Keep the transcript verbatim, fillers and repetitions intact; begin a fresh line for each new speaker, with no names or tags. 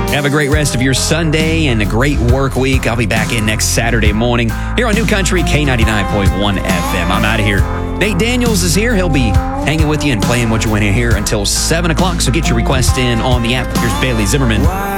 Have a great rest of your Sunday and a great work week. I'll be back in next Saturday morning here on New Country K ninety-nine point one F M. I'm out of here. Nate Daniels is here. He'll be hanging with you and playing what you want to hear until seven o'clock. So get your request in on the app. Here's Bailey Zimmerman.